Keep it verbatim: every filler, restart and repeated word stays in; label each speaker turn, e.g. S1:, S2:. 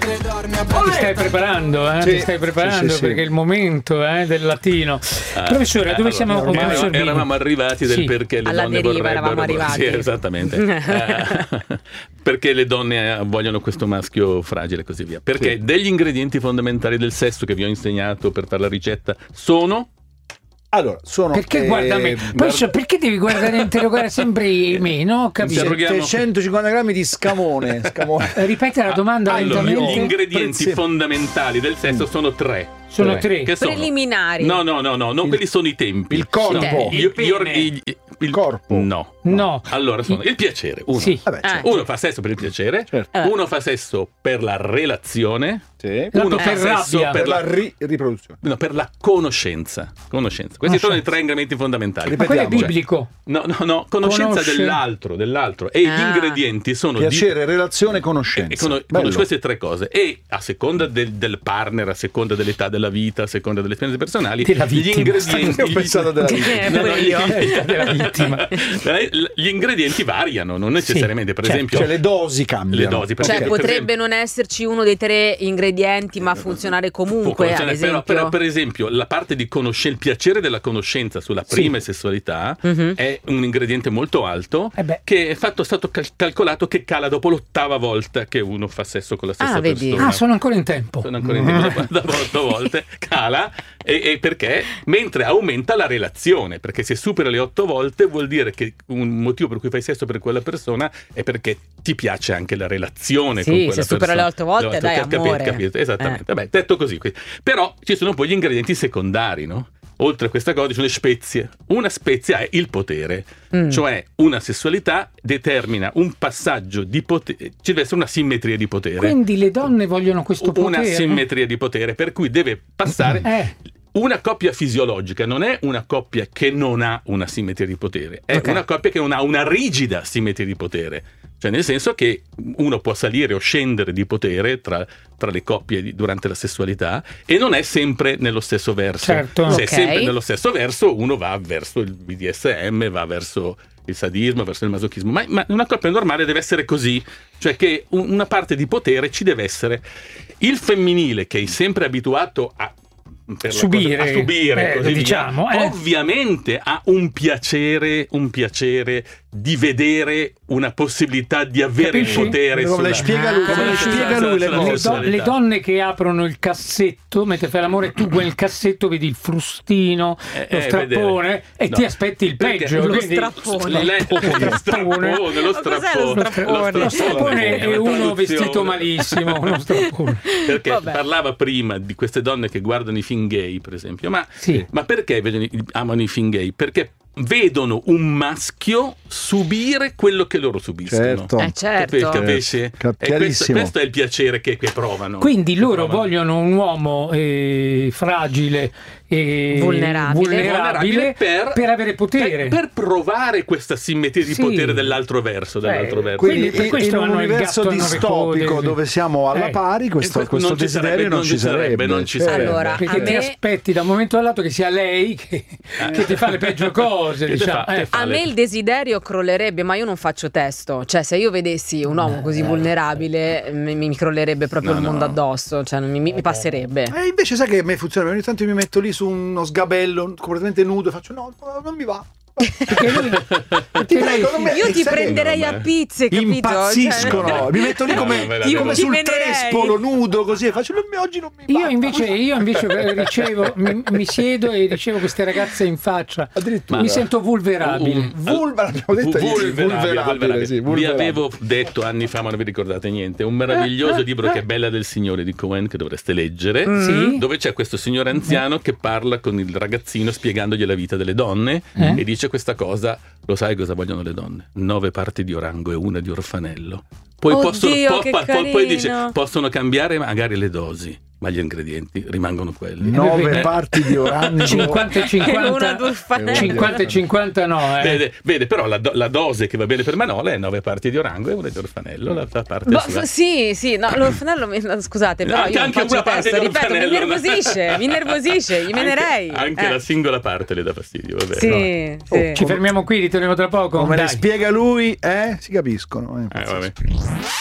S1: mentre dormi a
S2: Ti stai preparando, eh?
S3: Sì,
S2: Ti stai preparando
S3: sì, sì,
S2: perché
S3: sì.
S2: è il momento eh, del latino. Ah, Professore, dove
S4: allora,
S2: siamo con il professor Bini?
S4: Eravamo arrivati del
S2: Sì.
S4: perché le
S5: Alla
S4: donne
S5: deriva
S4: vorrebbero
S5: eravamo arrivati.
S4: Sì, esattamente. Eh, perché le donne eh, vogliono questo maschio fragile e così via. Perché
S3: Sì.
S4: degli ingredienti fondamentali del sesso che vi ho insegnato per fare la ricetta sono...
S3: Allora, sono
S2: Perché
S3: eh,
S2: guarda me? Poi
S3: guarda-
S2: so- perché devi guardare e interrogare sempre me? No, ho capito.
S4: Interroghiamo-
S3: settecentocinquanta grammi di scamone, scamone.
S2: Eh, Ripete la domanda
S4: Allora,
S2: lentamente.
S4: gli ingredienti
S3: Prezzi-
S4: fondamentali del sesso sono tre.
S2: Sono tre.
S4: Che sono?
S5: Preliminari.
S4: No, no, no, no, no,
S3: Il-
S4: quelli sono i tempi.
S3: il corpo.
S4: No,
S2: Il
S4: io- io-
S2: pene.
S4: il, il
S3: corpo.
S4: No.
S2: No.
S4: Allora sono il piacere. Uno.
S2: Sì.
S3: Vabbè,
S5: Ah.
S3: certo.
S4: Uno fa sesso per il piacere,
S3: Certo.
S5: Eh.
S4: uno fa sesso per la relazione,
S3: Sì.
S2: La
S4: uno fa
S2: per
S4: sesso
S2: rabbia.
S4: per
S3: Per la
S4: la,
S3: ri- riproduzione.
S4: no, per la conoscenza. Conoscenza. Questi sono i
S2: Conoscenza.
S4: tre ingredienti fondamentali.
S2: Ma quello è
S3: Ripetiamo.
S2: biblico.
S4: No, no, no, conoscenza
S2: Conosce-
S4: dell'altro, dell'altro. E
S5: Ah.
S4: gli ingredienti sono di-
S3: Piacere, relazione,
S4: e
S3: conoscenza.
S4: cono-
S3: Bello.
S4: conosci queste tre cose e a seconda del, del partner, a seconda dell'età della vita, a seconda delle esperienze personali,
S2: Della
S4: gli
S2: vittima.
S4: ingredienti
S3: Io ho pensato della vita.
S5: Eh,
S4: No, no,
S5: pure
S4: gli-
S5: io.
S2: Della vittima.
S4: Eh, gli ingredienti variano, non necessariamente. Per
S2: certo.
S4: esempio,
S3: Cioè le dosi cambiano.
S4: le dosi. Per
S5: Cioè
S4: esempio, per
S5: potrebbe
S4: esempio-
S5: non esserci uno dei tre ingredienti ma funzionare
S4: può
S5: comunque, ad
S4: funzionare, però,
S5: esempio.
S4: però, per esempio, la parte di conoscenza, il piacere della conoscenza sulla
S2: Sì.
S4: prima sessualità
S5: Mhm.
S4: è un ingrediente molto alto
S2: Eh beh.
S4: che è fatto, è stato cal- calcolato che cala dopo l'ottava volta che uno fa sesso con la stessa
S5: Ah, vedi.
S4: persona.
S2: Ah, sono ancora in tempo.
S4: Sono ancora in tempo, dopo otto volte cala e, e perché? Mentre aumenta la relazione, perché se supera le otto volte vuol dire che un motivo per cui fai sesso per quella persona è perché ti piace anche la relazione
S5: Sì,
S4: con quella
S5: se supera
S4: persona.
S5: le otto volte, dai,
S4: Capito,
S5: amore.
S4: capito, esattamente. Vabbè, detto così. qui- Però ci sono poi gli ingredienti secondari, no? Oltre a questa cosa ci sono le spezie. Una spezia è il potere,
S5: Mm.
S4: cioè una sessualità determina un passaggio di potere, ci deve essere una simmetria di potere.
S2: Quindi le donne vogliono questo
S4: Una
S2: potere.
S4: simmetria di potere, per cui deve passare.
S2: Eh.
S4: Una coppia fisiologica non è una coppia che non ha una simmetria di potere, è
S5: Ok.
S4: una coppia che non ha una rigida simmetria di potere. Cioè nel senso che uno può salire o scendere di potere tra, tra le coppie di- durante la sessualità e non è sempre nello stesso verso.
S2: Certo.
S4: Se è
S5: Ok.
S4: sempre nello stesso verso, uno va verso il B D S M, va verso il sadismo, verso il masochismo. Ma, ma una coppia normale deve essere così, cioè che un- una parte di potere ci deve essere. Il femminile che è sempre abituato a per la
S2: Subire,
S4: cosa- a subire
S2: eh,
S4: così via,
S2: diciamo, eh.
S4: ovviamente ha un piacere un piacere di vedere una possibilità di avere
S2: Capisci?
S4: il potere
S3: Come le
S4: sulla-
S3: spiega lui, come
S5: Ah.
S3: le spiega lui le
S4: sulla
S2: Le, do-
S3: cose.
S4: sessualità.
S2: le donne che aprono il cassetto mentre fai l'amore, tu quel cassetto vedi il frustino,
S4: Eh,
S2: lo
S4: eh,
S2: strappone
S4: vedere.
S2: e
S4: No.
S2: ti aspetti il
S4: Perché
S2: peggio.
S5: lo
S2: quindi-
S5: strappone.
S4: Lei- lo strappone, lo
S5: Ma cos'è lo
S4: strappone,
S5: strappone?
S2: Lo strappone è
S4: la
S2: uno
S4: traduzione.
S2: vestito malissimo, uno strappone.
S4: Perché
S5: Vabbè.
S4: parlava prima di queste donne che guardano i film gay, per esempio. Ma,
S2: Sì.
S4: ma perché vedono i- amano i film gay? Perché vedono un maschio subire quello che loro subiscono.
S3: Certo.
S5: Eh, certo.
S4: Capi- Capisci? E questo,
S3: Chiarissimo.
S4: questo è il piacere che, che provano.
S2: Quindi
S4: Che
S2: loro
S4: provano.
S2: vogliono un uomo eh, fragile e
S5: Vulnerabile.
S2: vulnerabile per,
S4: per-
S2: avere potere.
S4: Per, per provare questa simmetria di
S2: Sì.
S4: potere dell'altro verso. Dell'altro
S2: Eh,
S4: verso.
S2: quindi
S3: Quindi
S2: per
S3: in-
S2: questo
S3: in un
S2: hanno il
S3: universo
S2: gatto a nove
S3: distopico
S2: code.
S3: dove siamo alla
S2: Eh.
S3: pari, questo,
S4: E
S3: questo
S4: non ci
S3: desiderio
S4: sarebbe,
S3: non,
S4: non
S3: ci
S4: ci sarebbe,
S3: sarebbe.
S4: non ci
S3: Certo.
S4: sarebbe.
S5: Allora,
S2: Perché
S5: a
S2: ti
S5: me-
S2: aspetti da un momento all'altro che sia lei che, che ti fa le peggio cose,
S4: Che te
S2: diciamo.
S4: fa-
S2: Eh.
S4: te fa
S5: A
S4: le-
S5: me il desiderio crollerebbe, ma io non faccio testo. Cioè, se io vedessi un uomo così vulnerabile, mi, mi crollerebbe proprio
S4: No,
S5: il mondo
S4: no.
S5: addosso. Cioè, mi, mi passerebbe.
S3: E invece sai che a me funziona, ogni tanto mi metto lì su uno sgabello completamente nudo e faccio no, no, non mi va.
S2: Perché lui, perché
S3: Ti
S2: lei-
S3: prego, non mi-
S5: Io ti
S3: sai che-
S5: prenderei
S4: no,
S5: a
S4: ma-
S5: pizze, capito?
S3: Impazziscono,
S5: Cioè,
S3: mi metto lì
S4: No,
S3: come,
S4: no, me la
S3: io
S4: devo-
S3: come
S5: Ti
S3: sul
S5: menerei.
S3: trespolo nudo così e faccio "Non mi- oggi non mi va".
S2: Io invece, io invece ricevo, mi, mi siedo e ricevo queste ragazze in faccia.
S3: Addirittura.
S2: Mi sento vulnerabile.
S4: Un-
S3: Vulva, l'abbiamo detto ieri,
S4: Vulnerabile,
S3: vulnerabile,
S4: vulnerabile.
S3: sì,
S4: Vi
S3: vulnerabile.
S4: avevo detto anni fa, ma non vi ricordate niente, un meraviglioso libro che è Bella del Signore di Cohen che dovreste leggere,
S2: Sì.
S4: dove c'è questo signore anziano che parla con il ragazzino spiegandogli la vita delle donne
S2: Eh?
S4: e dice questa cosa: lo sai cosa vogliono le donne? Nove parti di orango e una di orfanello. Poi,
S5: Oddio,
S4: possono, po-
S5: che
S4: pa- poi, poi dice
S5: carino.
S4: possono cambiare magari le dosi, ma gli ingredienti rimangono quelli.
S3: Nove
S2: Eh.
S3: parti di orango.
S2: cinquanta e
S5: Una
S2: cinquanta,
S5: d'orfanello.
S2: cinquanta e cinquanta no, eh.
S4: Vede, vede, però la, do- la dose che va bene per Manola è nove parti di orango e una di orfanello, la, la parte
S5: Boh,
S4: sua.
S5: sì, sì, no, l'orfanello, mi- no, scusate, però
S4: Anche-
S5: io non
S4: anche
S5: faccio
S4: una parte
S5: testo,
S4: di
S5: ripeto, mi
S4: orfanello, no?
S5: nervosisce, mi nervosisce, gli menerei.
S4: Anche, anche
S5: Eh.
S4: la singola parte le dà fastidio, vabbè.
S5: Sì,
S4: no.
S5: sì.
S2: Ci fermiamo qui, ritorniamo tra poco.
S3: Come le
S2: Dai.
S3: spiega lui, eh? Si capiscono. eh,
S4: Eh,
S3: pazzesco.
S4: vabbè.